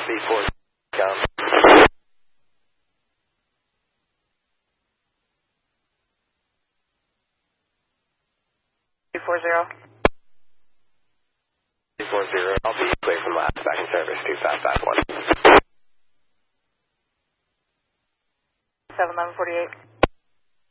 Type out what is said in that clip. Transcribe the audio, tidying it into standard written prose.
C4, come. 240. 240, I'll be clear from last back in service 2551. 71148.